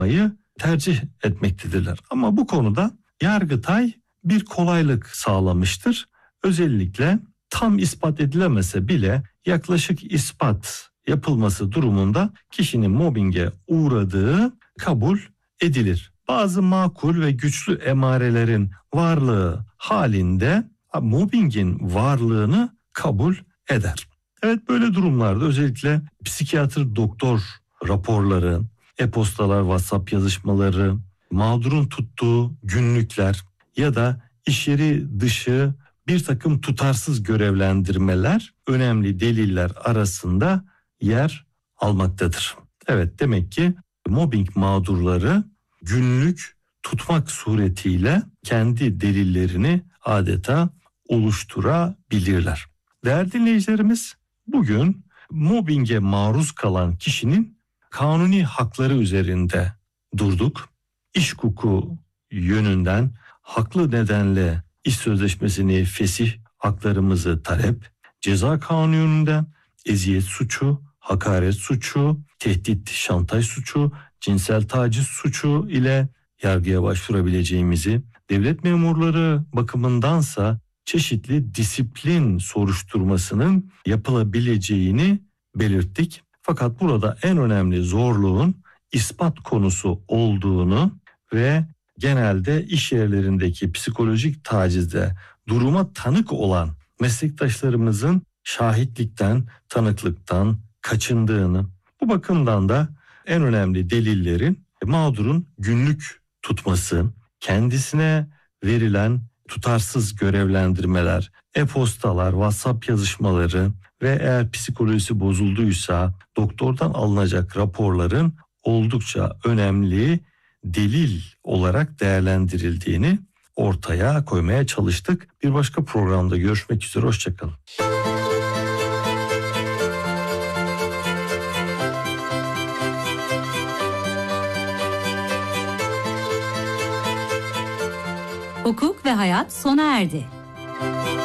yapmayı tercih etmektedirler. Ama bu konuda Yargıtay bir kolaylık sağlamıştır. Özellikle tam ispat edilemese bile yaklaşık ispat yapılması durumunda kişinin mobbinge uğradığı kabul edilir. Bazı makul ve güçlü emarelerin varlığı halinde mobbingin varlığını kabul eder. Evet, böyle durumlarda özellikle psikiyatr doktor raporları, e-postalar, WhatsApp yazışmaları, mağdurun tuttuğu günlükler ya da iş yeri dışı bir takım tutarsız görevlendirmeler önemli deliller arasında yer almaktadır. Evet, demek ki mobbing mağdurları günlük tutmak suretiyle kendi delillerini adeta oluşturabilirler. Değerli dinleyicilerimiz, bugün mobbinge maruz kalan kişinin kanuni hakları üzerinde durduk. İş hukuku yönünden haklı nedenle iş sözleşmesini fesih haklarımızı talep, ceza kanunundan eziyet suçu, hakaret suçu, tehdit, şantaj suçu, cinsel taciz suçu ile yargıya başvurabileceğimizi, devlet memurları bakımındansa çeşitli disiplin soruşturmasının yapılabileceğini belirttik. Fakat burada en önemli zorluğun ispat konusu olduğunu ve genelde iş yerlerindeki psikolojik tacizde duruma tanık olan meslektaşlarımızın şahitlikten, tanıklıktan kaçındığını, bu bakımdan da en önemli delillerin mağdurun günlük tutması, kendisine verilen tutarsız görevlendirmeler, e-postalar, WhatsApp yazışmaları ve eğer psikolojisi bozulduysa doktordan alınacak raporların oldukça önemli delil olarak değerlendirildiğini ortaya koymaya çalıştık. Bir başka programda görüşmek üzere, hoşçakalın. Hukuk ve hayat sona erdi.